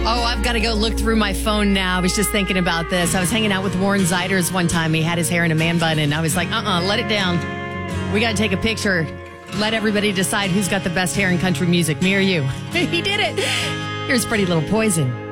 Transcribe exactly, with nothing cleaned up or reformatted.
Oh, I've got to go look through my phone now. I was just thinking about this. I was hanging out with Warren Ziders one time. He had his hair in a man bun, and I was like, uh-uh, let it down. We got to take a picture. Let everybody decide who's got the best hair in country music, me or you. He did it. Here's Pretty Little Poison.